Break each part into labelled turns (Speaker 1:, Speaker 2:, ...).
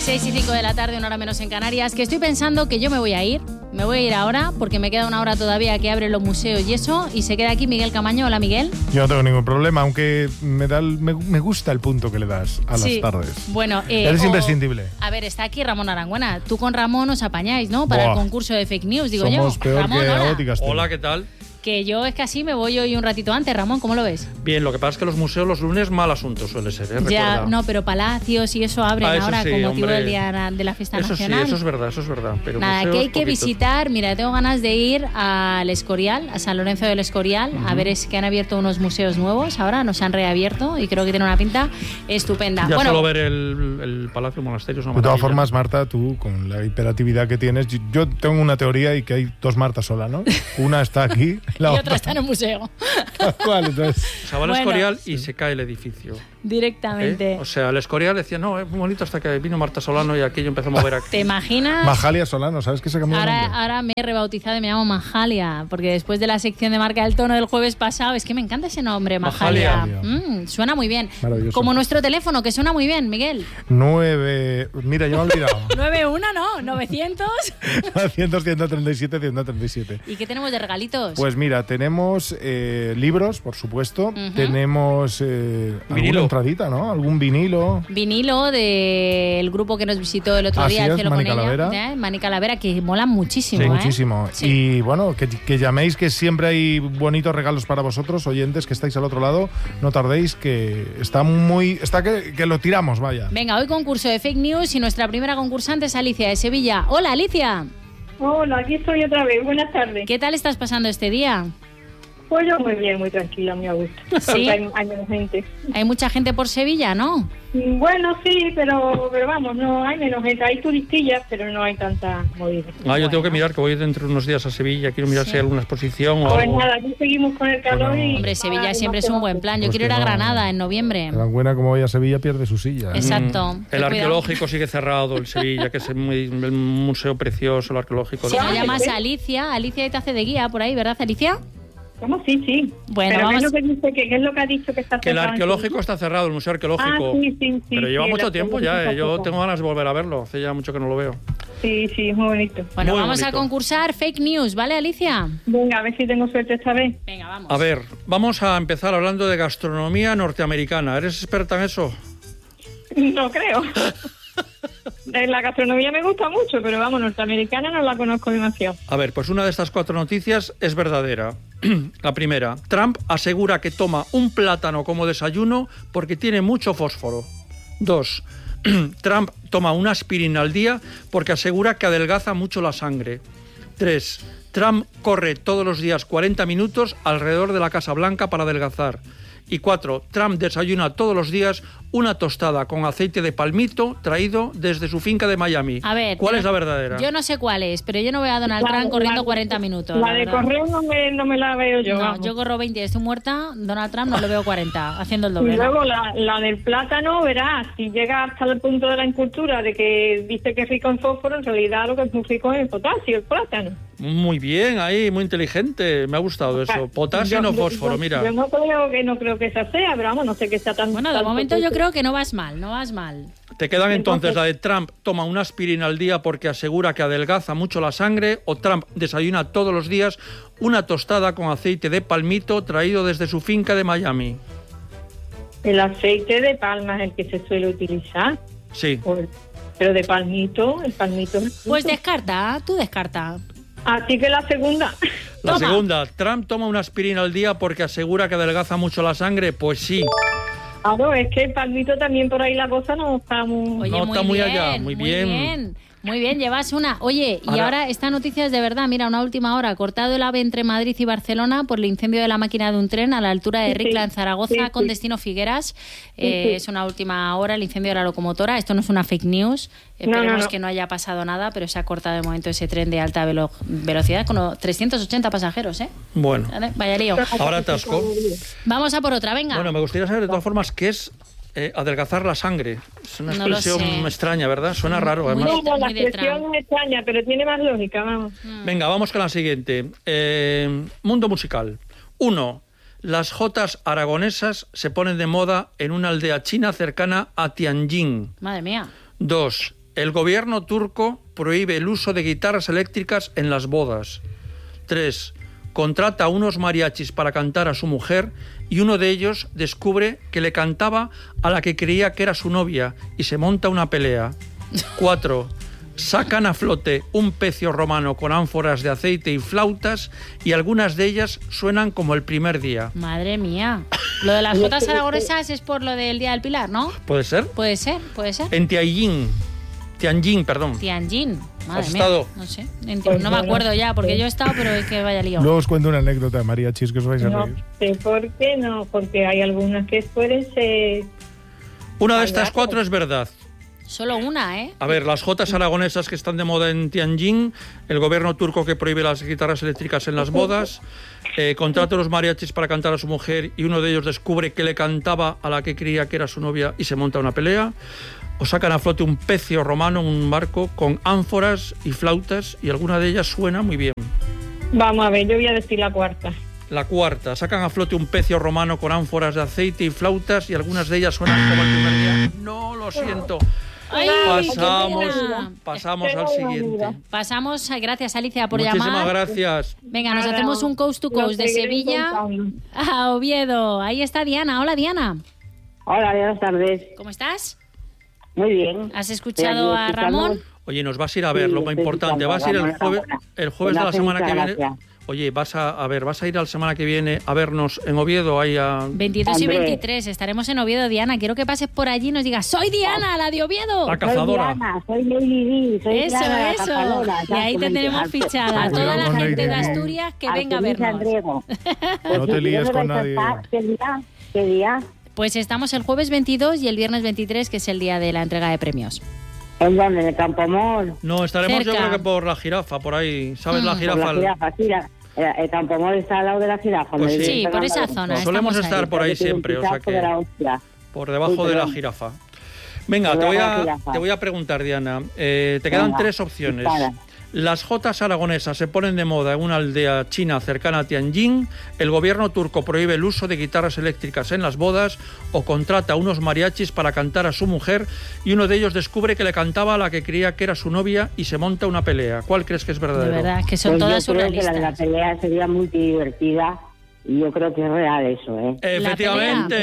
Speaker 1: 6:05 de la tarde, una hora menos en Canarias, que estoy pensando que yo me voy a ir ahora porque me queda una hora todavía que abren los museos y eso, y se queda aquí Miguel Camaño. Hola, Miguel.
Speaker 2: Yo no tengo ningún problema, aunque me gusta el punto que le das a las tardes.
Speaker 1: Bueno,
Speaker 2: eres imprescindible.
Speaker 1: A ver, está aquí Ramón Arangüena. Tú con Ramón os apañáis, ¿no? Para el concurso de fake news, digo
Speaker 2: Somos
Speaker 1: yo.
Speaker 2: Peor
Speaker 1: Ramón,
Speaker 2: que
Speaker 1: hola.
Speaker 2: Góticas.
Speaker 3: Hola, ¿qué tal?
Speaker 1: Que yo es que así me voy hoy un ratito antes. Ramón, ¿cómo lo ves?
Speaker 3: Bien, lo que pasa es que los museos los lunes mal asunto suele ser, ¿eh?
Speaker 1: Ya,
Speaker 3: Recuerda.
Speaker 1: no, pero palacios y eso abren
Speaker 3: Eso
Speaker 1: ahora
Speaker 3: sí,
Speaker 1: con motivo
Speaker 3: hombre.
Speaker 1: del Día de la Fiesta
Speaker 3: Eso
Speaker 1: Nacional.
Speaker 3: sí, eso es verdad. Pero
Speaker 1: Nada,
Speaker 3: museos,
Speaker 1: que hay que
Speaker 3: poquitos.
Speaker 1: visitar. Mira, tengo ganas de ir al Escorial, a San Lorenzo del Escorial, a ver, es que han abierto unos museos nuevos ahora, nos han reabierto y creo que tiene una pinta estupenda.
Speaker 3: Ya
Speaker 1: bueno,
Speaker 3: solo ver el Palacio Monasterio es una
Speaker 2: De todas
Speaker 3: maravilla.
Speaker 2: formas, Marta, tú, con la hiperactividad que tienes, yo tengo una teoría y que hay dos Martas sola, ¿no? Una está aquí, la
Speaker 1: y otra está en el museo.
Speaker 2: ¿Cuál? Entonces,
Speaker 3: Se va al
Speaker 1: Bueno,
Speaker 3: Escorial y se cae el edificio.
Speaker 1: Directamente.
Speaker 3: O sea, el Escorial decía, no, es muy bonito hasta que vino Marta Solano y aquello empezó a mover aquí.
Speaker 1: ¿Te imaginas?
Speaker 2: Majalia Solano, ¿sabes que se cambió de nombre?
Speaker 1: Ahora me he rebautizado y me llamo Majalia, porque después de la sección de Marca del Tono del jueves pasado, es que me encanta ese nombre, Majalia. Suena muy bien.
Speaker 2: Maravilloso.
Speaker 1: Como nuestro teléfono, que suena muy bien, Miguel.
Speaker 2: 9... Mira, yo me he olvidado.
Speaker 1: 91, ¿no? 900.
Speaker 2: 137, 137.
Speaker 1: ¿Y qué tenemos de regalitos?
Speaker 2: Pues mira, tenemos libros, por supuesto. Tenemos alguna
Speaker 3: Vinilo.
Speaker 2: entradita, ¿no? Algún vinilo.
Speaker 1: Vinilo del grupo que nos visitó el otro
Speaker 2: Así
Speaker 1: día, el
Speaker 2: es,
Speaker 1: Cielo
Speaker 2: Mani
Speaker 1: con ella,
Speaker 2: Calavera.
Speaker 1: Mani Calavera, que molan muchísimo.
Speaker 2: Sí,
Speaker 1: ¿eh?
Speaker 2: muchísimo.
Speaker 1: Sí.
Speaker 2: Y bueno, que llaméis, que siempre hay bonitos regalos para vosotros, oyentes que estáis al otro lado. No tardéis, que que lo tiramos, vaya.
Speaker 1: Venga, hoy concurso de fake news y nuestra primera concursante es Alicia de Sevilla. Hola, Alicia.
Speaker 4: Hola, aquí estoy otra vez. Buenas tardes.
Speaker 1: ¿Qué tal estás pasando este día?
Speaker 4: Pues yo muy bien, muy tranquila, muy a gusto.
Speaker 1: ¿Sí?
Speaker 4: Porque hay menos gente.
Speaker 1: Hay mucha gente por Sevilla, ¿no?
Speaker 4: Bueno, sí, pero vamos, no hay menos gente. Hay turistillas, pero no hay tanta movida.
Speaker 3: Yo tengo que mirar, que voy dentro de unos días a Sevilla. Quiero mirar si hay alguna exposición o
Speaker 4: Pues
Speaker 3: algo.
Speaker 4: nada, aquí seguimos con el calor y...
Speaker 1: Hombre, Sevilla siempre es un buen plan. Yo
Speaker 2: Pues
Speaker 1: quiero ir
Speaker 2: que
Speaker 1: a
Speaker 2: no.
Speaker 1: Granada en noviembre.
Speaker 2: Tan buena como vaya a Sevilla, pierde su silla. ¿eh?
Speaker 1: Exacto.
Speaker 3: El
Speaker 1: Ten
Speaker 3: arqueológico sigue cerrado, el Sevilla, que es un museo precioso, el arqueológico.
Speaker 1: cuidado. Si no llamas a Alicia y te hace de guía por ahí, ¿verdad, Alicia?
Speaker 4: ¿Cómo? Sí.
Speaker 1: Bueno,
Speaker 4: pero
Speaker 1: vamos.
Speaker 4: ¿qué es lo que dice? ¿Qué es lo que ha dicho que está
Speaker 3: Que el
Speaker 4: cerrado?
Speaker 3: arqueológico está cerrado, el museo arqueológico.
Speaker 4: Ah, sí.
Speaker 3: Pero lleva
Speaker 4: sí,
Speaker 3: mucho
Speaker 4: el
Speaker 3: tiempo
Speaker 4: arqueológico
Speaker 3: ya,
Speaker 4: está
Speaker 3: yo
Speaker 4: cerrado.
Speaker 3: tengo ganas de volver a verlo. Hace ya mucho que no lo veo.
Speaker 4: Sí, es muy bonito.
Speaker 1: Bueno,
Speaker 3: Muy
Speaker 1: vamos
Speaker 3: bonito.
Speaker 1: a concursar fake news, ¿vale, Alicia?
Speaker 4: Venga, a ver si tengo suerte esta vez.
Speaker 1: Venga, vamos.
Speaker 3: A ver, vamos a empezar hablando de gastronomía norteamericana. ¿Eres experta en eso?
Speaker 4: No creo. De la gastronomía me gusta mucho, pero vamos, norteamericana no la conozco demasiado.
Speaker 3: A ver, pues una de estas 4 noticias es verdadera. La primera, Trump asegura que toma un plátano como desayuno porque tiene mucho fósforo. 2, Trump toma una aspirina al día porque asegura que adelgaza mucho la sangre. 3, Trump corre todos los días 40 minutos alrededor de la Casa Blanca para adelgazar. Y 4, Trump desayuna todos los días una tostada con aceite de palmito traído desde su finca de Miami.
Speaker 1: A ver,
Speaker 3: ¿Cuál es la verdadera?
Speaker 1: Yo no sé cuál es, pero yo no veo a Donald Trump corriendo 40 minutos.
Speaker 4: La de
Speaker 1: verdad.
Speaker 4: correo no me la veo yo.
Speaker 1: No,
Speaker 4: vamos.
Speaker 1: yo corro 20 y estoy muerta. Donald Trump no lo veo 40, haciendo el
Speaker 4: Y
Speaker 1: doble. ¿no?
Speaker 4: luego la del plátano, verás, si llega hasta el punto de la incultura de que dice que es rico en fósforo, en realidad lo que es muy rico es en potasio, el plátano.
Speaker 3: Muy bien, ahí, muy inteligente. Me ha gustado eso. Potasio no fósforo, mira.
Speaker 4: Yo no creo que esa sea, pero vamos, no sé qué sea tan...
Speaker 1: Bueno, de
Speaker 4: tanto
Speaker 1: momento yo
Speaker 4: que-
Speaker 1: creo que no vas mal.
Speaker 3: Te quedan entonces
Speaker 4: Entonces-
Speaker 3: la de Trump toma una aspirina al día porque asegura que adelgaza mucho la sangre, o Trump desayuna todos los días una tostada con aceite de palmito traído desde su finca de Miami.
Speaker 4: El aceite de palma es el que se suele utilizar,
Speaker 3: Sí.
Speaker 4: pero de palmito, el palmito...
Speaker 1: Pues tú descarta.
Speaker 4: Así que la segunda...
Speaker 3: La
Speaker 1: Toma.
Speaker 3: segunda, Trump toma una aspirina al día porque asegura que adelgaza mucho la sangre. Pues sí.
Speaker 4: Claro, es que el palmito también por ahí la cosa no está muy...
Speaker 1: Oye,
Speaker 3: No, está muy
Speaker 1: bien,
Speaker 3: allá, muy bien.
Speaker 1: Muy bien, llevas una. Oye, y ahora esta noticia es de verdad. Mira, una última hora. Cortado el AVE entre Madrid y Barcelona por el incendio de la máquina de un tren a la altura de
Speaker 4: Sí,
Speaker 1: Ricla, en Zaragoza,
Speaker 4: sí,
Speaker 1: con
Speaker 4: sí.
Speaker 1: destino Figueras.
Speaker 4: Sí.
Speaker 1: Es una última hora, el incendio de la locomotora. Esto no es una fake news.
Speaker 4: No,
Speaker 1: Esperemos
Speaker 4: no.
Speaker 1: que no haya pasado nada, pero se ha cortado de momento ese tren de alta velocidad con 380 pasajeros, ¿eh?
Speaker 3: Bueno,
Speaker 1: Vale, vaya lío.
Speaker 3: ahora atasco.
Speaker 1: Vamos a por otra, venga.
Speaker 3: Bueno, me gustaría saber de todas formas qué es adelgazar la sangre. Es una
Speaker 1: No lo
Speaker 3: expresión
Speaker 1: sé.
Speaker 3: extraña, ¿verdad? Suena raro,
Speaker 1: Muy
Speaker 3: además.
Speaker 4: No, la
Speaker 1: muy de
Speaker 4: expresión
Speaker 1: Trump.
Speaker 4: es extraña, pero tiene más lógica, vamos.
Speaker 3: Venga, vamos con la siguiente. Mundo musical. 1. Las jotas aragonesas se ponen de moda en una aldea china cercana a Tianjin.
Speaker 1: Madre mía.
Speaker 3: 2. El gobierno turco prohíbe el uso de guitarras eléctricas en las bodas. 3. Contrata a unos mariachis para cantar a su mujer y uno de ellos descubre que le cantaba a la que creía que era su novia y se monta una pelea. 4. Sacan a flote un pecio romano con ánforas de aceite y flautas y algunas de ellas suenan como el primer día.
Speaker 1: Madre mía. Lo de las jotas aragonesas es por lo del Día del Pilar, ¿no?
Speaker 3: ¿Puede ser?
Speaker 1: Puede ser.
Speaker 3: En Tianjin, perdón.
Speaker 1: Tianjin. Madre
Speaker 3: ¿Has
Speaker 1: mía.
Speaker 3: estado?
Speaker 1: No sé. No me acuerdo ya, porque yo he estado, pero es que vaya lío.
Speaker 2: Luego os cuento una anécdota de mariachis que os vais a
Speaker 4: No
Speaker 2: reír.
Speaker 4: sé por qué no, porque hay algunas que pueden ser...
Speaker 3: Una de estas 4 es verdad.
Speaker 1: Solo una, ¿eh?
Speaker 3: A ver, las jotas aragonesas que están de moda en Tianjin, el gobierno turco que prohíbe las guitarras eléctricas en las bodas, contrata a los mariachis para cantar a su mujer y uno de ellos descubre que le cantaba a la que creía que era su novia y se monta una pelea. O sacan a flote un pecio romano en un barco con ánforas y flautas y alguna de ellas suena muy bien.
Speaker 4: Vamos a ver, yo voy a decir la cuarta.
Speaker 3: La 4, sacan a flote un pecio romano con ánforas de aceite y flautas y algunas de ellas suenan como el primer día. No, lo siento.
Speaker 1: Ay,
Speaker 3: Pasamos al siguiente.
Speaker 1: Pasamos, gracias Alicia por
Speaker 3: Muchísimas
Speaker 1: llamar.
Speaker 3: gracias.
Speaker 1: Venga, nos
Speaker 4: Nada,
Speaker 1: hacemos un coast to coast de
Speaker 4: lo seguiré
Speaker 1: Sevilla
Speaker 4: contando.
Speaker 1: a Oviedo. Ahí está Diana. Hola, Diana.
Speaker 5: Hola, buenas tardes.
Speaker 1: ¿Cómo estás?
Speaker 5: Muy bien.
Speaker 1: ¿Has escuchado a Ramón?
Speaker 3: Oye, nos vas a ir a ver,
Speaker 5: Sí,
Speaker 3: lo más
Speaker 5: estoy
Speaker 3: importante.
Speaker 5: escuchando
Speaker 3: Vas a ir
Speaker 5: a Ramón
Speaker 3: el jueves
Speaker 5: Me
Speaker 3: de la
Speaker 5: hace
Speaker 3: semana
Speaker 5: mucha
Speaker 3: que viene.
Speaker 5: gracia.
Speaker 3: Oye, vas a ir la semana que viene a vernos en Oviedo, ahí a
Speaker 1: 22 y
Speaker 5: Hombre.
Speaker 1: 23 estaremos en Oviedo, Diana. Quiero que pases por allí y nos digas, soy Diana, la de Oviedo.
Speaker 3: la cazadora.
Speaker 5: Soy Diana, soy Lady Di, soy
Speaker 1: Eso,
Speaker 5: Diana la
Speaker 1: eso.
Speaker 5: cazadora,
Speaker 1: Y ahí te tenemos fichada.
Speaker 2: Cuidado
Speaker 1: Toda la
Speaker 2: con
Speaker 1: gente de
Speaker 2: Lady Di.
Speaker 1: Asturias que venga a vernos.
Speaker 2: No te líes con nadie.
Speaker 5: ¿Qué día?
Speaker 1: Pues estamos el jueves 22 y el viernes 23, que es el día de la entrega de premios.
Speaker 5: ¿En dónde? ¿En el Campo Mor?
Speaker 3: No, estaremos yo
Speaker 1: Cerca.
Speaker 3: creo que por la jirafa, por ahí. ¿Sabes la
Speaker 5: Por
Speaker 3: jirafa?
Speaker 5: la jirafa, sí. El Campo Mor está al lado de la jirafa.
Speaker 3: Pues
Speaker 5: donde
Speaker 3: sí.
Speaker 1: Sí,
Speaker 5: está
Speaker 1: por esa
Speaker 5: Campo Mor.
Speaker 1: zona.
Speaker 3: Solemos
Speaker 1: estamos
Speaker 3: estar
Speaker 1: ahí.
Speaker 3: por ahí
Speaker 5: Pero tiene un
Speaker 3: siempre, o sea
Speaker 5: picazo de la
Speaker 3: que
Speaker 5: hostia.
Speaker 3: por debajo
Speaker 5: Uy,
Speaker 3: de la
Speaker 5: perdón.
Speaker 3: jirafa. Venga,
Speaker 5: Por
Speaker 3: te voy,
Speaker 5: debajo de
Speaker 3: a,
Speaker 5: la jirafa.
Speaker 3: te voy a preguntar, Diana. Te quedan
Speaker 5: Venga,
Speaker 3: 3 opciones.
Speaker 5: dispara.
Speaker 3: Las jotas aragonesas se ponen de moda en una aldea china cercana a Tianjin, el gobierno turco prohíbe el uso de guitarras eléctricas en las bodas o contrata a unos mariachis para cantar a su mujer y uno de ellos descubre que le cantaba a la que creía que era su novia y se monta una pelea. ¿Cuál crees que es
Speaker 1: De
Speaker 3: verdadero?
Speaker 1: verdad, que son
Speaker 5: Pues
Speaker 1: todas
Speaker 5: yo creo que la de la
Speaker 1: surrealistas.
Speaker 5: pelea sería muy divertida y yo creo que es real eso, ¿eh?
Speaker 3: Efectivamente.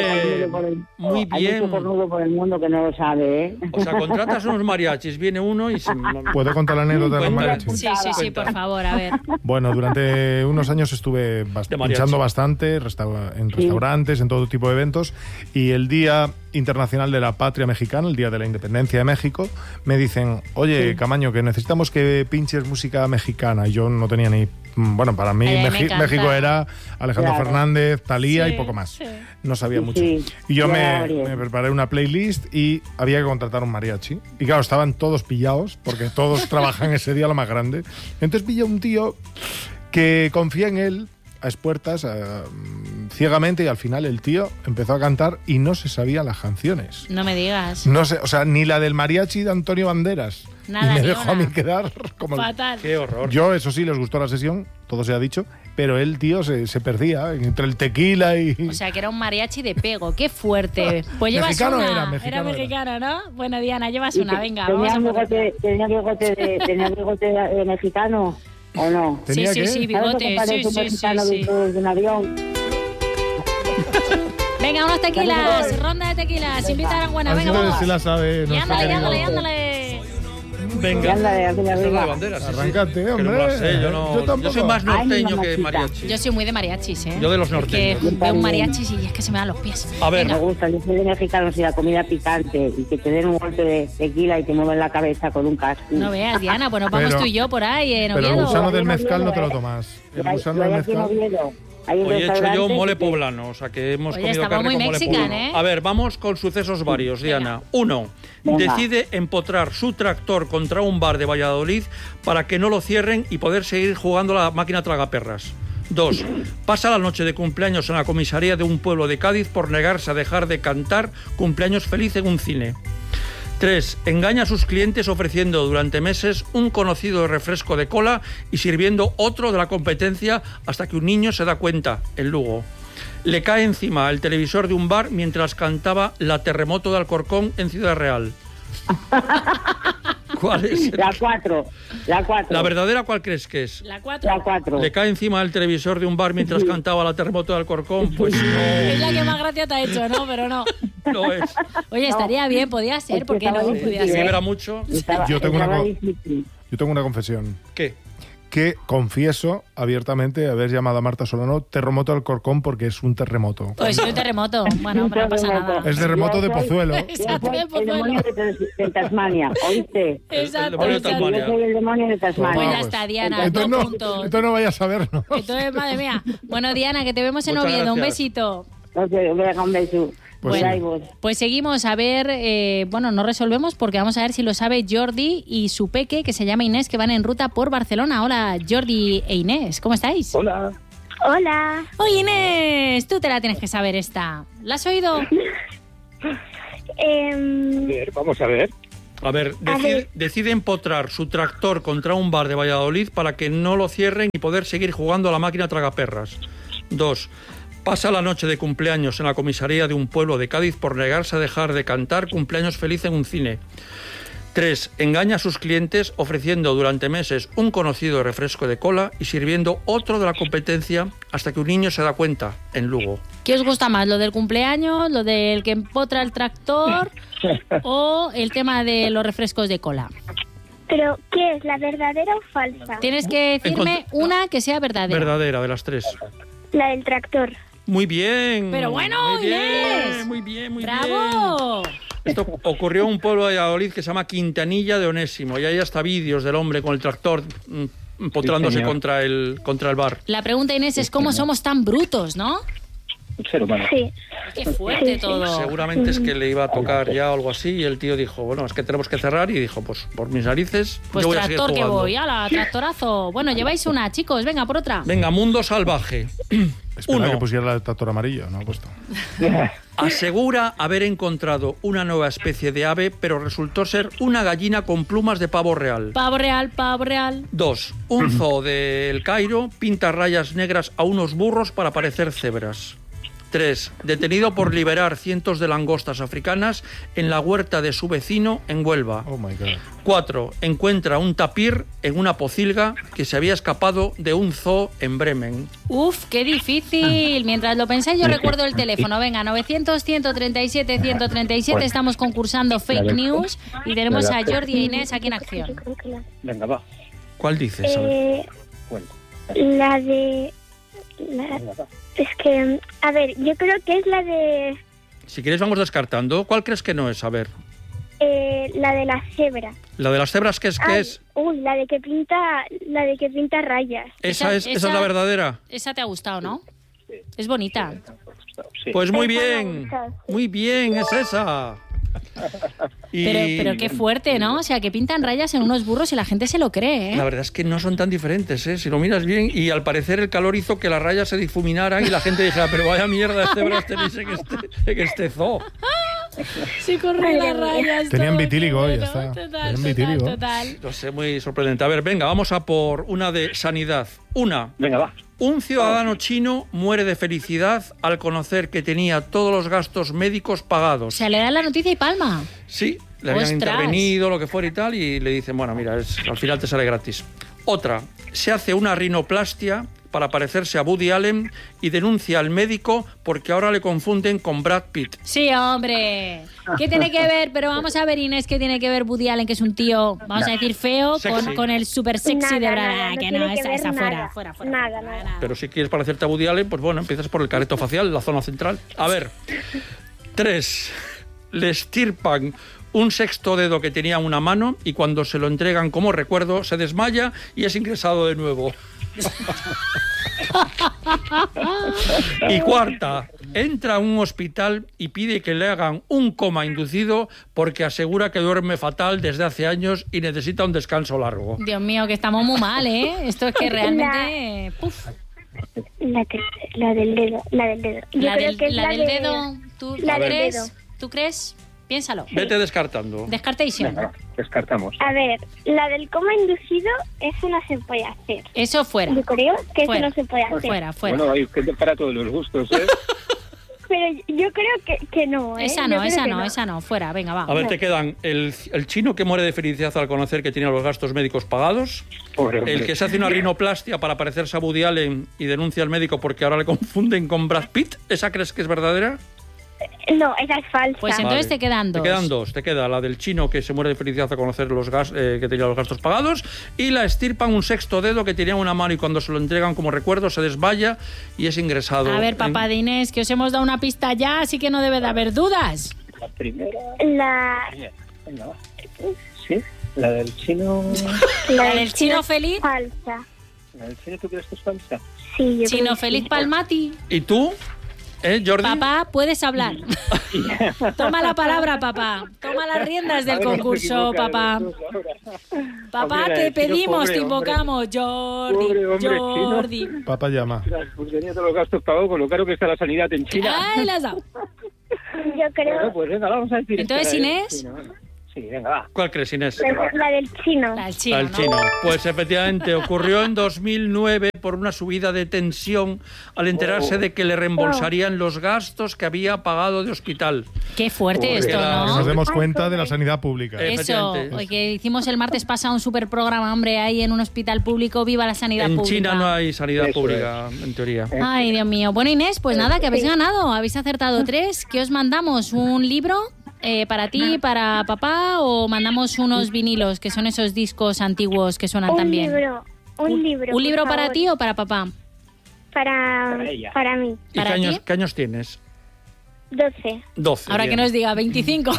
Speaker 3: Muy
Speaker 5: Hay
Speaker 3: bien.
Speaker 5: mucho cornudo por el mundo que no lo sabe, ¿eh?
Speaker 3: O sea, contratas unos mariachis, viene uno y se...
Speaker 2: ¿Puedo contar la anécdota de los
Speaker 3: Cuéntale.
Speaker 2: mariachis?
Speaker 1: Sí, sí, sí, por favor, a ver.
Speaker 2: Bueno, durante unos años estuve
Speaker 3: De mariachi.
Speaker 2: pinchando bastante en restaurantes, en todo tipo de eventos, y el Día Internacional de la Patria Mexicana, el Día de la Independencia de México, me dicen, oye, Camaño, que necesitamos que pinches música mexicana. Y yo no tenía ni... Bueno, para mí
Speaker 1: Ay, a mí me encanta.
Speaker 2: México era Alejandro
Speaker 5: Claro.
Speaker 2: Fernández, Thalía
Speaker 1: Sí,
Speaker 2: y poco más.
Speaker 1: sí.
Speaker 2: No sabía
Speaker 5: Sí,
Speaker 2: mucho.
Speaker 5: sí.
Speaker 2: Y yo
Speaker 5: Ya,
Speaker 2: me
Speaker 5: Gabriel.
Speaker 2: preparé una playlist y había que contratar un mariachi. Y claro, estaban todos pillados, porque todos trabajan ese día lo más grande. Entonces pillé un tío que confía en él a expuertas, ciegamente, y al final el tío empezó a cantar y no se sabía las canciones.
Speaker 1: No me digas.
Speaker 2: No sé, o sea, ni la del mariachi de Antonio Banderas.
Speaker 1: Nada,
Speaker 2: y me
Speaker 1: ni
Speaker 2: dejó a mí
Speaker 1: una.
Speaker 2: quedar como el...
Speaker 1: Fatal.
Speaker 3: Qué horror.
Speaker 2: Yo, eso sí, les gustó la sesión, todo se ha dicho, pero el tío se perdía entre el tequila y...
Speaker 1: O sea, que era un mariachi de pego. ¡Qué fuerte! Pues llevas
Speaker 2: Mexicano
Speaker 1: una.
Speaker 2: era, mexicano era.
Speaker 1: mexicano, ¿no? Bueno, Diana, llevas una. Venga, vamos
Speaker 5: ¿Tenía
Speaker 1: a por otra.
Speaker 5: tenía bigote de mexicano o no?
Speaker 1: Sí,
Speaker 2: ¿Tenía
Speaker 1: sí,
Speaker 2: qué?
Speaker 1: sí,
Speaker 5: ¿Sabes lo
Speaker 1: bigote.
Speaker 5: que
Speaker 1: Sí,
Speaker 5: parece un
Speaker 1: sí, sí,
Speaker 5: mexicano
Speaker 1: sí.
Speaker 5: de un avión?
Speaker 1: Venga, unos tequilas. Ronda de tequilas. Invita a Aranguena.
Speaker 2: A ver
Speaker 1: Venga,
Speaker 2: si
Speaker 1: vamos.
Speaker 2: se la sabe.
Speaker 1: Y
Speaker 2: nuestro
Speaker 1: ándale, y
Speaker 2: querido-
Speaker 1: ándale, y ándale.
Speaker 3: Venga.
Speaker 5: Ándale, ándale,
Speaker 3: Esa es la de
Speaker 5: arriba.
Speaker 3: banderas, sí, sí.
Speaker 2: Arráncate,
Speaker 3: Que no me
Speaker 2: hombre.
Speaker 3: la sé, yo, no-
Speaker 2: Yo tampoco.
Speaker 3: yo soy más
Speaker 5: Ay,
Speaker 3: norteño
Speaker 5: mi
Speaker 3: que
Speaker 5: mamacita.
Speaker 3: mariachi.
Speaker 1: Yo soy muy de mariachis, ¿eh?
Speaker 3: Yo de los
Speaker 1: Que
Speaker 3: norteños.
Speaker 1: veo un mariachis y es que se me dan los pies.
Speaker 3: A ver,
Speaker 5: Me gusta, yo soy de mexicanos y la comida picante y que te den un golpe de tequila y te mueven la cabeza con un casco.
Speaker 1: No veas, Diana, pues nos vamos
Speaker 2: Pero-
Speaker 1: tú y yo por ahí en
Speaker 2: Pero el
Speaker 1: Oviedo.
Speaker 2: gusano del
Speaker 5: Oviedo,
Speaker 2: mezcal no te lo
Speaker 5: ¿eh?
Speaker 2: tomas. El
Speaker 5: Hay-
Speaker 2: gusano
Speaker 5: yo
Speaker 2: del
Speaker 5: hay aquí en
Speaker 2: mezcal...
Speaker 5: Oviedo, hay un
Speaker 3: hoy he hecho yo
Speaker 5: restaurante
Speaker 3: mole
Speaker 5: que-
Speaker 3: poblano, o sea que hemos
Speaker 1: Oye,
Speaker 3: comido
Speaker 1: estamos
Speaker 3: carne
Speaker 1: muy
Speaker 3: con mole
Speaker 1: mexican,
Speaker 3: poblano.
Speaker 1: ¿eh?
Speaker 3: A ver, vamos con sucesos varios, Diana. 1.
Speaker 5: Venga.
Speaker 3: Decide empotrar su tractor contra un bar de Valladolid para que no lo cierren y poder seguir jugando a la máquina tragaperras. 2. Pasa la noche de cumpleaños en la comisaría de un pueblo de Cádiz por negarse a dejar de cantar Cumpleaños feliz en un cine. 3. Engaña a sus clientes ofreciendo durante meses un conocido refresco de cola y sirviendo otro de la competencia hasta que un niño se da cuenta, en Lugo. Le cae encima el televisor de un bar mientras cantaba La Terremoto de Alcorcón en Ciudad Real. ¿Cuál es?
Speaker 5: La 4. La 4.
Speaker 3: ¿La verdadera cuál crees que es?
Speaker 1: La 4.
Speaker 5: La 4.
Speaker 3: ¿Le cae encima del televisor de un bar mientras cantaba la Terremoto de Alcorcón? Pues no.
Speaker 1: Es la que más gracia te ha hecho, ¿no? Pero no.
Speaker 3: No es.
Speaker 1: Oye, estaría bien, podía ser, ¿por qué no? Podía
Speaker 3: Si
Speaker 1: ser.
Speaker 3: vibra mucho.
Speaker 2: Yo tengo una
Speaker 5: difícil.
Speaker 2: Yo tengo una confesión.
Speaker 3: ¿Qué?
Speaker 2: Que confieso abiertamente haber llamado a Marta Solano terremoto del Corcón porque es un terremoto.
Speaker 1: Pues es un terremoto. Bueno, pero no pasa nada.
Speaker 2: Es terremoto de Pozuelo.
Speaker 1: Exacto,
Speaker 5: Yo soy el demonio de Tasmania, ¿oíste?
Speaker 1: Exacto,
Speaker 3: demonio de
Speaker 1: exacto.
Speaker 3: Tasmania.
Speaker 5: Yo soy el demonio de Tasmania.
Speaker 1: Pues ya está, Diana,
Speaker 2: Entonces
Speaker 1: 2
Speaker 2: no,
Speaker 1: puntos.
Speaker 2: entonces no vayas a vernos.
Speaker 1: Entonces, madre mía. Bueno, Diana, que te vemos en
Speaker 3: Muchas
Speaker 1: Oviedo. Un
Speaker 3: gracias.
Speaker 1: besito.
Speaker 5: No sé, venga, un beso.
Speaker 2: Pues
Speaker 5: Mira,
Speaker 2: sí.
Speaker 5: y vos.
Speaker 1: Pues seguimos a ver, bueno, no resolvemos porque vamos a ver si lo sabe Jordi y su peque, que se llama Inés, que van en ruta por Barcelona. Hola, Jordi e Inés, ¿cómo estáis?
Speaker 6: Hola.
Speaker 7: Hola.
Speaker 1: Oye, Inés, tú te la tienes que saber esta. ¿La has oído?
Speaker 6: A ver, vamos a ver.
Speaker 3: A ver, decide empotrar su tractor contra un bar de Valladolid para que no lo cierren y poder seguir jugando a la máquina tragaperras. 2. Pasa la noche de cumpleaños en la comisaría de un pueblo de Cádiz por negarse a dejar de cantar Cumpleaños Feliz en un cine. 3. Engaña a sus clientes ofreciendo durante meses un conocido refresco de cola y sirviendo otro de la competencia hasta que un niño se da cuenta, en Lugo.
Speaker 1: ¿Qué os gusta más, lo del cumpleaños, lo del que empotra el tractor o el tema de los refrescos de cola?
Speaker 7: ¿Pero qué es, la verdadera o falsa?
Speaker 1: Tienes que decirme una que sea verdadera.
Speaker 3: Verdadera, de las 3.
Speaker 7: La del tractor.
Speaker 3: Muy bien.
Speaker 1: Pero bueno,
Speaker 3: muy bien,
Speaker 1: Inés.
Speaker 3: muy bien, muy bien.
Speaker 1: ¡Bravo!
Speaker 3: Esto ocurrió en un pueblo de Valladolid que se llama Quintanilla de Onésimo y hay hasta vídeos del hombre con el tractor empotrándose
Speaker 6: señor.
Speaker 3: contra el bar.
Speaker 1: La pregunta, Inés, es cómo somos tan brutos, ¿no?
Speaker 6: Un ser humano.
Speaker 7: Sí.
Speaker 1: Qué fuerte todo.
Speaker 3: Seguramente es que le iba a tocar ya o algo así y el tío dijo, bueno, es que tenemos que cerrar y dijo, pues por mis narices
Speaker 1: Pues
Speaker 3: yo voy a seguir
Speaker 1: tractor que
Speaker 3: jugando.
Speaker 1: voy, ala, tractorazo. Bueno, lleváis una, chicos, venga, por otra.
Speaker 3: Venga, Mundo Salvaje.
Speaker 2: Espera
Speaker 3: 1.
Speaker 2: que pusiera el tractor amarillo, ¿no? Puesto.
Speaker 3: Asegura haber encontrado una nueva especie de ave, pero resultó ser una gallina con plumas de pavo real.
Speaker 1: Pavo real, pavo real.
Speaker 3: 2. Un zoo del Cairo pinta rayas negras a unos burros para parecer cebras. 3. Detenido por liberar cientos de langostas africanas en la huerta de su vecino en Huelva.
Speaker 2: Oh my God.
Speaker 3: 4. Encuentra un tapir en una pocilga que se había escapado de un zoo en Bremen.
Speaker 1: Uf, qué difícil. Mientras lo pensáis, yo recuerdo el teléfono. Venga, 900-137-137. Estamos concursando fake news y tenemos a Jordi e Inés aquí en acción.
Speaker 6: Venga, va.
Speaker 3: ¿Cuál dices? A ver.
Speaker 6: Bueno,
Speaker 7: La de... Es que, a ver, yo creo que es la de...
Speaker 3: Si quieres vamos descartando. ¿Cuál crees que no es? A ver.
Speaker 7: La de la cebra.
Speaker 3: ¿La de las cebras qué es? ¿Qué es?
Speaker 7: La de que pinta rayas.
Speaker 3: ¿Esa es la verdadera?
Speaker 1: Esa te ha gustado, ¿no? Es bonita.
Speaker 6: sí.
Speaker 3: Pues muy
Speaker 7: Esa me ha
Speaker 3: bien.
Speaker 7: gustado, sí.
Speaker 3: Muy bien, es esa. Y
Speaker 1: Pero qué fuerte, ¿no? O sea, que pintan rayas en unos burros y la gente se lo cree,
Speaker 3: la
Speaker 1: ¿eh?
Speaker 3: verdad es que no son tan diferentes, ¿eh? Si lo miras bien, y al parecer el calor hizo que las rayas se difuminaran y la gente dijera, pero vaya mierda de cebras tenéis en este zoo.
Speaker 1: Sí, corren las rayas.
Speaker 2: Tenían
Speaker 1: todo,
Speaker 2: vitíligo,
Speaker 1: qué
Speaker 2: ya
Speaker 1: bueno.
Speaker 2: está.
Speaker 1: Total,
Speaker 2: Tenían vitíligo.
Speaker 1: total.
Speaker 3: No sé, muy sorprendente. A ver, venga, vamos a por una de sanidad.
Speaker 6: Venga, va.
Speaker 3: Un ciudadano chino muere de felicidad al conocer que tenía todos los gastos médicos
Speaker 1: O
Speaker 3: pagados.
Speaker 1: sea, le dan la noticia y palma.
Speaker 3: Sí, le habían
Speaker 1: ¡Ostras!
Speaker 3: intervenido, lo que fuera y tal, y le dicen, bueno, mira, al final te sale gratis. Otra, se hace una rinoplastia para parecerse a Woody Allen y denuncia al médico porque ahora le confunden con Brad Pitt.
Speaker 1: Sí, hombre. ¿Qué tiene que ver? Pero vamos a ver, Inés, ¿qué tiene que ver Woody Allen, que es un tío, vamos a decir, feo,
Speaker 3: Sexy.
Speaker 1: con el super sexy de Brad?
Speaker 7: Nada,
Speaker 1: Ah, que
Speaker 7: no
Speaker 1: no,
Speaker 7: tiene que
Speaker 1: esa
Speaker 7: ver
Speaker 1: fuera,
Speaker 7: nada.
Speaker 1: fuera.
Speaker 7: Nada.
Speaker 3: Pero si quieres parecerte a Woody Allen, pues bueno, empiezas por el careto facial, la zona central. A ver, 3. Le estirpan un sexto dedo que tenía en una mano y cuando se lo entregan como recuerdo se desmaya y es ingresado de nuevo. Y cuarta, entra a un hospital y pide que le hagan un coma inducido porque asegura que duerme fatal desde hace años y necesita un descanso largo.
Speaker 1: Dios mío, que estamos muy mal, ¿eh? Esto es que realmente... Puf.
Speaker 7: La del dedo. Yo
Speaker 1: La
Speaker 7: creo
Speaker 1: del,
Speaker 7: que es
Speaker 1: la del
Speaker 7: de-
Speaker 1: dedo, ¿tú
Speaker 7: la del
Speaker 1: crees?
Speaker 7: dedo.
Speaker 1: ¿Tú crees? Piénsalo.
Speaker 3: Vete descartando.
Speaker 1: Descartation.
Speaker 6: Venga, va. Descartamos.
Speaker 7: A ver, la del coma inducido, eso no se puede hacer.
Speaker 1: Eso fuera.
Speaker 7: Yo creo que
Speaker 1: Fuera.
Speaker 7: eso no se puede hacer.
Speaker 1: Fuera.
Speaker 6: Bueno, hay gente para todos los gustos, ¿eh?
Speaker 7: pero yo creo que no, ¿eh?
Speaker 1: Esa no, fuera, venga, va.
Speaker 3: A ver, te quedan el chino que muere de felicidad al conocer que tiene los gastos médicos pagados,
Speaker 6: Pobre hombre.
Speaker 3: el que se hace una rinoplastia para parecerse a Woody Allen y denuncia al médico porque ahora le confunden con Brad Pitt. ¿Esa crees que es verdadera?
Speaker 7: No, esa es falsa.
Speaker 1: Pues entonces te quedan dos.
Speaker 3: Te quedan dos. Te queda la del chino que se muere de felicidad al conocer que tenía los gastos pagados, y la estirpan un sexto dedo que tenía en una mano y cuando se lo entregan como recuerdo se desmaya y es ingresado.
Speaker 1: A ver, papá de Inés, que os hemos dado una pista ya, así que no debe de haber dudas.
Speaker 6: La primera... Venga, va. ¿Sí? La del chino...
Speaker 1: ¿La del chino feliz?
Speaker 7: Falsa.
Speaker 6: ¿La del chino tú crees que es falsa?
Speaker 7: Sí, yo
Speaker 1: Chino
Speaker 7: creo que
Speaker 1: feliz
Speaker 7: sí.
Speaker 1: Palmati.
Speaker 3: ¿Y tú? Jordi?
Speaker 1: Papá, puedes hablar. Toma la palabra, papá. Toma las riendas del concurso, papá. Papá,
Speaker 6: Hombre,
Speaker 1: te
Speaker 6: el chino,
Speaker 1: pedimos,
Speaker 6: pobre
Speaker 1: te
Speaker 6: hombre.
Speaker 1: invocamos. Jordi,
Speaker 6: Pobre hombre,
Speaker 1: Jordi.
Speaker 2: Papá llama.
Speaker 6: Pues tenía todos los gastos pagados con lo caro que está la sanidad en China.
Speaker 1: Ay, la has dado.
Speaker 7: Yo creo
Speaker 6: Bueno, pues venga, vamos a decir...
Speaker 1: Entonces,
Speaker 6: esta,
Speaker 1: Inés.
Speaker 6: Sí, no. Sí, venga, va.
Speaker 3: ¿Cuál crees, Inés?
Speaker 7: la del chino.
Speaker 1: La del chino,
Speaker 3: Al
Speaker 1: ¿no?
Speaker 3: chino. Pues efectivamente ocurrió en 2009 por una subida de tensión al enterarse de que le reembolsarían los gastos que había pagado de hospital.
Speaker 1: Qué fuerte esto,
Speaker 2: Que nos
Speaker 1: ¿no?
Speaker 2: demos cuenta de la sanidad pública.
Speaker 1: Eso,
Speaker 3: Efectivamente.
Speaker 1: hoy que hicimos el martes pasado un super programa, hombre, ahí en un hospital público. Viva la sanidad
Speaker 3: En
Speaker 1: pública.
Speaker 3: China no hay sanidad
Speaker 6: Eso
Speaker 3: pública, en teoría.
Speaker 1: Ay, Dios mío. Bueno, Inés, pues nada, que habéis ganado. Habéis acertado 3. ¿Qué os mandamos? ¿Un libro para ti, para papá, o mandamos unos vinilos, que son esos discos antiguos que suenan tan bien?
Speaker 7: Un libro.
Speaker 1: ¿Un libro
Speaker 7: por
Speaker 1: para
Speaker 7: favor.
Speaker 1: ti o para papá?
Speaker 6: Para ella.
Speaker 7: Para mí.
Speaker 3: ¿Y
Speaker 1: ¿Para ti?
Speaker 3: qué años tienes?
Speaker 7: 12.
Speaker 3: 12.
Speaker 1: Ahora
Speaker 3: bien.
Speaker 1: que nos diga 25.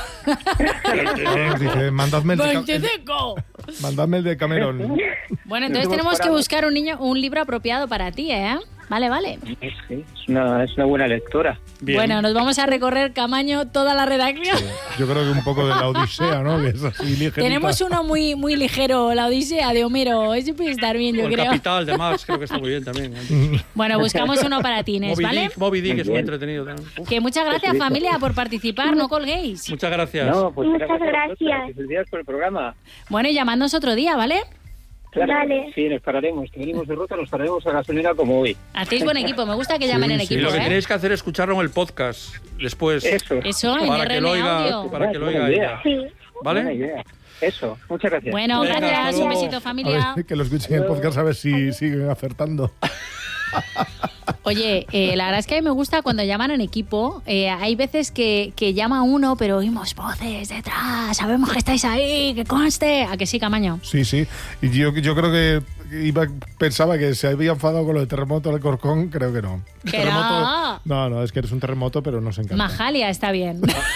Speaker 2: Dice, mandadme el de,
Speaker 1: ¡25!
Speaker 2: mandadme el de Cameron.
Speaker 1: Bueno, entonces tenemos que buscar un libro apropiado para ti, ¿eh? Vale, vale.
Speaker 6: Sí, es una buena lectora.
Speaker 3: Bien.
Speaker 1: Bueno, nos vamos a recorrer, Camaño, toda la redacción.
Speaker 2: Yo creo que un poco de la Odisea, ¿no? Que es así ligerita.
Speaker 1: Tenemos uno muy, muy ligero, la Odisea de Homero. Ese puede estar bien, yo
Speaker 3: O el
Speaker 1: creo.
Speaker 3: Capital de Marx, creo que está muy bien también.
Speaker 1: Bueno, buscamos uno para ti, Inés, ¿vale?
Speaker 3: Moby Dick es muy
Speaker 6: Bien.
Speaker 3: entretenido también. Uf,
Speaker 1: Que muchas gracias, familia, por participar. No colguéis.
Speaker 3: muchas gracias.
Speaker 6: No, pues
Speaker 7: Muchas gracias.
Speaker 6: Felicidades por el programa.
Speaker 1: Bueno, y llamadnos otro día, ¿vale?
Speaker 6: Claro,
Speaker 7: Dale.
Speaker 6: sí, nos pararemos. Que venimos de ruta, nos pararemos a gasolina como hoy.
Speaker 1: Hacéis buen equipo. Me gusta que llamen en
Speaker 3: Y
Speaker 1: equipo,
Speaker 3: lo que
Speaker 1: ¿eh?
Speaker 3: tenéis que hacer es escucharlo en el podcast después.
Speaker 6: Eso.
Speaker 1: Eso, en
Speaker 3: Para que lo
Speaker 1: RM
Speaker 3: oiga,
Speaker 1: Audio.
Speaker 3: para que lo oiga
Speaker 6: Buena
Speaker 3: ella.
Speaker 6: idea.
Speaker 7: Sí.
Speaker 6: Buena
Speaker 3: ¿Vale?
Speaker 6: idea. Eso. Muchas gracias.
Speaker 1: Bueno,
Speaker 3: Venga, hasta
Speaker 1: gracias. Un
Speaker 3: luego.
Speaker 1: besito,
Speaker 2: A
Speaker 1: familia.
Speaker 2: ver, que lo escuchen en el podcast a ver si siguen acertando.
Speaker 1: Oye, la verdad es que a mí me gusta cuando llaman en equipo. Hay veces que llama uno, pero oímos voces detrás. Sabemos que estáis ahí, que conste. ¿A que sí, Camaño?
Speaker 2: Sí, sí. Y yo creo que pensaba que se había enfadado con lo del terremoto del Corcón. Creo que no.
Speaker 1: Que
Speaker 2: Terremoto, no, es que eres un terremoto, pero nos encanta.
Speaker 1: Majalia está bien.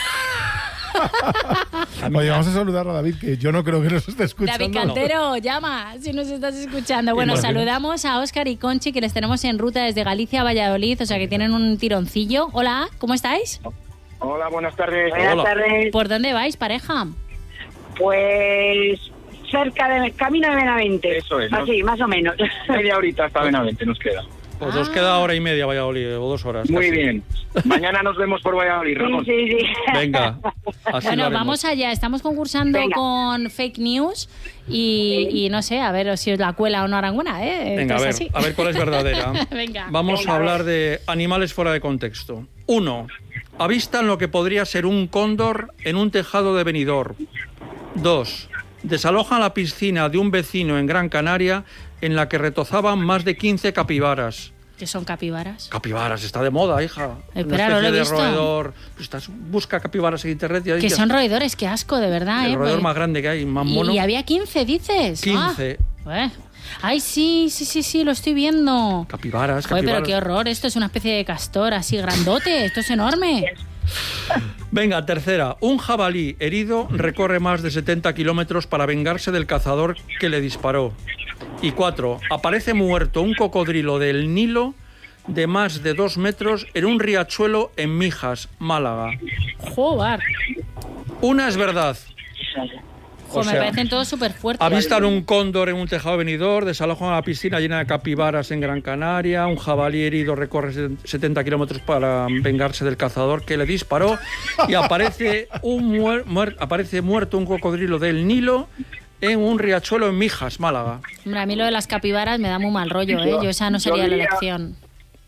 Speaker 2: Oye, vamos a saludar a David, que yo no creo que nos esté escuchando.
Speaker 1: David Cantero, llama si nos estás escuchando. Bueno,
Speaker 2: Imagínate.
Speaker 1: saludamos a Óscar y Conchi, que les tenemos en ruta desde Galicia a Valladolid, o sea que tienen un tironcillo. Hola, ¿cómo estáis?
Speaker 6: Hola, buenas tardes.
Speaker 3: Hola.
Speaker 8: tardes.
Speaker 1: ¿Por dónde vais, pareja?
Speaker 8: Pues cerca del camino de Benavente.
Speaker 6: Eso es, ¿no?
Speaker 8: Así, más o menos.
Speaker 6: Media horita hasta Benavente nos queda.
Speaker 3: Pues os queda hora y media Valladolid, o 2 horas.
Speaker 6: Muy
Speaker 3: casi.
Speaker 6: bien. Mañana nos vemos por Valladolid, Ramón.
Speaker 8: Sí, sí.
Speaker 3: Venga. Así
Speaker 1: Bueno,
Speaker 3: lo haremos.
Speaker 1: vamos allá. Estamos concursando
Speaker 8: Venga.
Speaker 1: con fake news y no sé, a ver si os la cuela o no Arangüena, ¿eh?
Speaker 3: Venga,
Speaker 1: Esto es así.
Speaker 3: a ver cuál es verdadera.
Speaker 1: Venga.
Speaker 3: Vamos a hablar de animales fuera de contexto. 1. Avistan lo que podría ser un cóndor en un tejado de Benidorm. 2. Desalojan la piscina de un vecino en Gran Canaria en la que retozaban más de 15 capibaras.
Speaker 1: ¿Qué son capibaras?
Speaker 3: Capibaras, está de moda, hija.
Speaker 1: Espera,
Speaker 3: Una
Speaker 1: no lo he
Speaker 3: especie de
Speaker 1: visto.
Speaker 3: roedor. Busca capibaras en internet y ahí
Speaker 1: Que
Speaker 3: ya
Speaker 1: son
Speaker 3: está.
Speaker 1: roedores, qué asco, de verdad,
Speaker 3: El
Speaker 1: ¿eh?
Speaker 3: roedor
Speaker 1: Pues-
Speaker 3: más grande que hay, más mono.
Speaker 1: Y había 15, dices.
Speaker 3: 15.
Speaker 1: Ah, Ay, sí, lo estoy viendo.
Speaker 3: Capibaras,
Speaker 1: Joder, pero
Speaker 3: capibaras.
Speaker 1: qué horror, esto es una especie de castor así grandote, esto es enorme.
Speaker 3: Venga, tercera. Un jabalí herido recorre más de 70 kilómetros para vengarse del cazador que le disparó. Y 4. Aparece muerto un cocodrilo del Nilo de más de 2 metros en un riachuelo en Mijas, Málaga.
Speaker 1: Joder,
Speaker 3: Una es verdad. O
Speaker 1: me
Speaker 3: sea,
Speaker 1: parecen todos súper fuertes.
Speaker 3: avistan un cóndor en un tejado de Benidorm, desalojan la piscina llena de capibaras en Gran Canaria, un jabalí herido recorre 70 kilómetros para vengarse del cazador que le disparó y aparece aparece muerto un cocodrilo del Nilo en un riachuelo en Mijas, Málaga.
Speaker 1: Hombre, a mí lo de las capibaras me da muy mal rollo, ¿eh? Yo esa no sería la elección.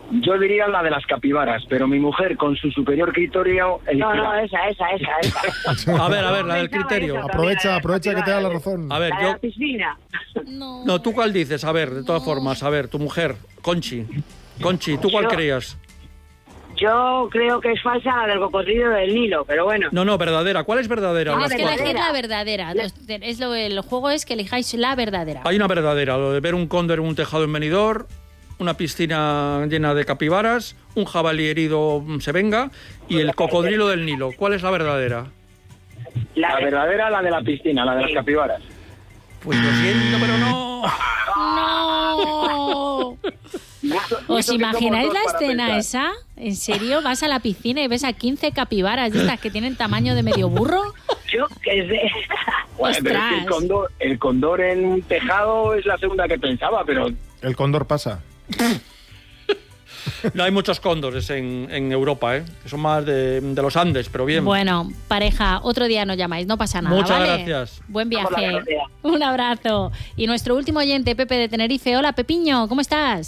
Speaker 9: Yo diría la de las capibaras, pero mi mujer, con su superior criterio...
Speaker 5: No, esa.
Speaker 3: A ver, la del criterio.
Speaker 2: Aprovecha que te da la razón.
Speaker 3: A ver,
Speaker 8: La de la piscina.
Speaker 3: No, ¿tú cuál dices? A ver, de todas formas, a ver, tu mujer, Conchi, ¿tú cuál creías?
Speaker 8: Yo creo que es falsa la del cocodrilo del Nilo, pero bueno.
Speaker 3: No, verdadera. ¿Cuál es verdadera?
Speaker 1: Tienes que
Speaker 8: verdadera.
Speaker 1: elegir la verdadera. El juego es que elijáis la verdadera.
Speaker 3: Hay una verdadera, lo de ver un cóndor en un tejado en Benidorm, una piscina llena de capibaras, un jabalí herido se venga y el cocodrilo del Nilo. ¿Cuál es la verdadera?
Speaker 9: La verdadera, la de la piscina, la de las capibaras.
Speaker 3: Pues lo siento, pero no.
Speaker 1: ¡No! ¿Os imagináis la escena esa? ¿En serio? ¿Vas a la piscina y ves a 15 capibaras de estas que tienen tamaño de medio burro?
Speaker 8: Yo qué sé.
Speaker 9: Bueno, pero es que el cóndor en un tejado es la segunda que pensaba, pero...
Speaker 2: El cóndor pasa.
Speaker 3: No hay muchos cóndores en Europa, que son más de los Andes, pero bien.
Speaker 1: Bueno, pareja, otro día nos llamáis, no pasa nada,
Speaker 3: Muchas
Speaker 1: ¿vale?
Speaker 3: gracias.
Speaker 1: Buen viaje. Un abrazo. Y nuestro último oyente, Pepe de Tenerife. Hola, Pepiño, ¿cómo estás?